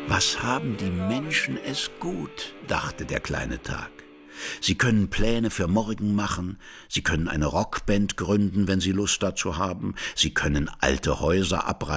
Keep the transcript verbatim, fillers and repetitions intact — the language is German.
Was haben die Menschen es gut, dachte der kleine Tag. Sie können Pläne für morgen machen, sie können eine Rockband gründen, wenn sie Lust dazu haben, sie können alte Häuser abreißen